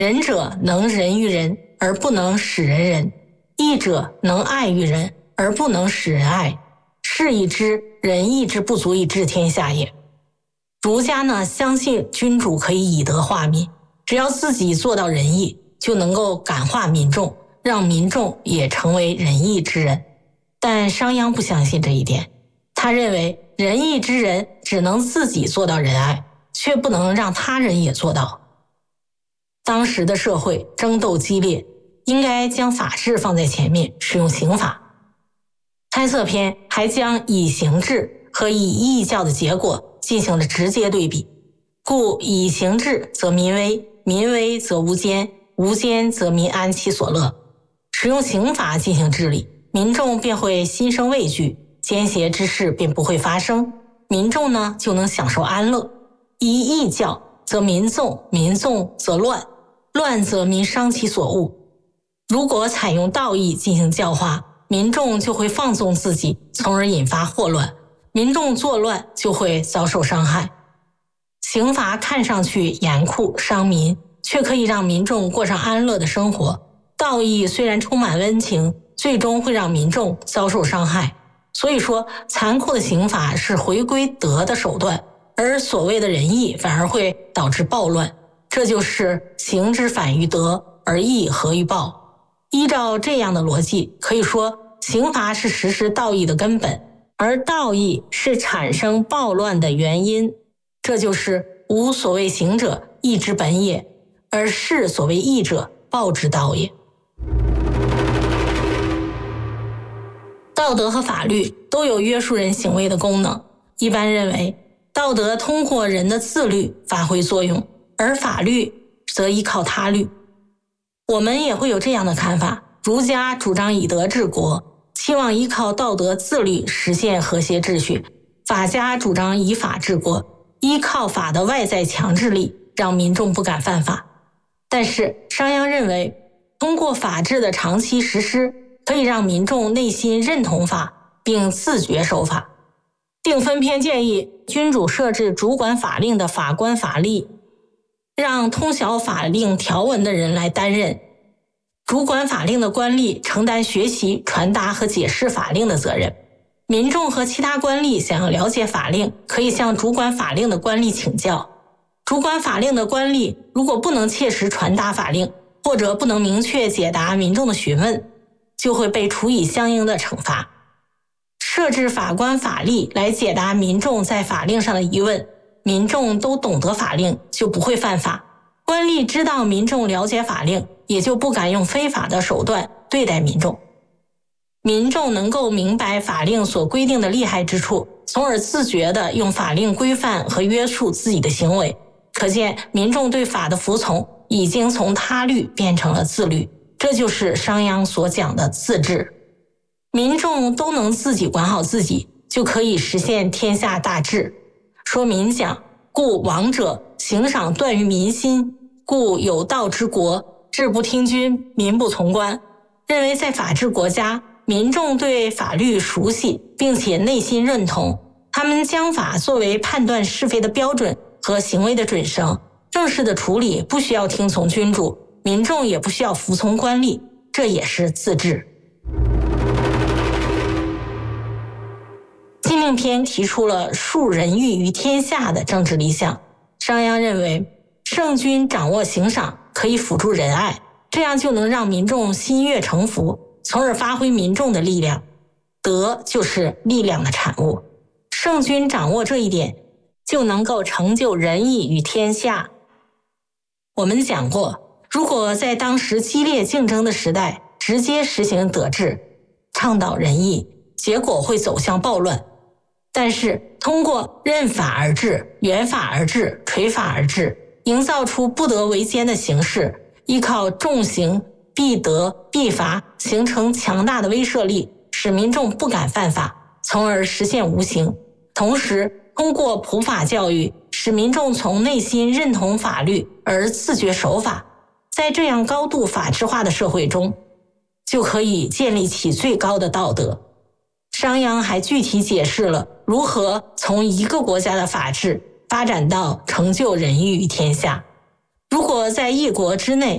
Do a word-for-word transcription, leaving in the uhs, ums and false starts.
仁者能仁于人，而不能使人仁；义者能爱于人，而不能使人爱。是以知仁义之不足以治天下也。儒家呢，相信君主可以以德化民，只要自己做到仁义，就能够感化民众，让民众也成为仁义之人。但商鞅不相信这一点，他认为仁义之人只能自己做到仁爱，却不能让他人也做到。当时的社会争斗激烈，应该将法治放在前面，使用刑法。猜测篇还将以刑治和以义教的结果进行了直接对比，故以刑治则民危，民危则无奸，无奸则民安其所乐。使用刑法进行治理，民众便会心生畏惧，奸邪之事便不会发生，民众呢就能享受安乐。以义教则民纵，民纵则乱，乱则民伤其所恶。如果采用道义进行教化，民众就会放纵自己，从而引发祸乱，民众作乱就会遭受伤害。刑罚看上去严酷伤民，却可以让民众过上安乐的生活。道义虽然充满温情，最终会让民众遭受伤害。所以说，残酷的刑罚是回归德的手段，而所谓的仁义反而会导致暴乱。这就是刑之反于德，而义合于暴。依照这样的逻辑，可以说刑罚是实施道义的根本，而道义是产生暴乱的原因。这就是无所谓刑者，义之本也，而是所谓义者，暴之道也。道德和法律都有约束人行为的功能，一般认为道德通过人的自律发挥作用，而法律则依靠他律。我们也会有这样的看法，儒家主张以德治国，期望依靠道德自律实现和谐秩序；法家主张以法治国，依靠法的外在强制力，让民众不敢犯法。但是商鞅认为，通过法治的长期实施，可以让民众内心认同法，并自觉守法。定分篇建议君主设置主管法令的法官法吏，让通晓法令条文的人来担任。主管法令的官吏承担学习、传达和解释法令的责任。民众和其他官吏想要了解法令，可以向主管法令的官吏请教。主管法令的官吏如果不能切实传达法令，或者不能明确解答民众的询问，就会被处以相应的惩罚。设置法官法吏来解答民众在法令上的疑问，民众都懂得法令，就不会犯法。官吏知道民众了解法令，也就不敢用非法的手段对待民众。民众能够明白法令所规定的利害之处，从而自觉地用法令规范和约束自己的行为。可见民众对法的服从已经从他律变成了自律，这就是商鞅所讲的自治。民众都能自己管好自己，就可以实现天下大治。说民讲，故王者行赏断于民心，故有道之国，治不听君，民不从官。认为在法治国家，民众对法律熟悉，并且内心认同，他们将法作为判断是非的标准和行为的准绳，正式的处理不需要听从君主，民众也不需要服从官吏，这也是自治。禁令篇提出了树人欲于天下的政治理想。商鞅认为，圣君掌握刑赏可以辅助仁爱，这样就能让民众心悦诚服，从而发挥民众的力量。德就是力量的产物，圣君掌握这一点，就能够成就仁义于天下。我们讲过，如果在当时激烈竞争的时代直接实行德治，倡导仁义，结果会走向暴乱。但是通过任法而治、原法而治、垂法而治，营造出不得为奸的形势，依靠重刑、必德、必罚，形成强大的威慑力，使民众不敢犯法，从而实现无刑。同时通过普法教育，使民众从内心认同法律而自觉守法。在这样高度法治化的社会中，就可以建立起最高的道德。商鞅还具体解释了如何从一个国家的法治发展到成就仁义于天下。如果在一国之内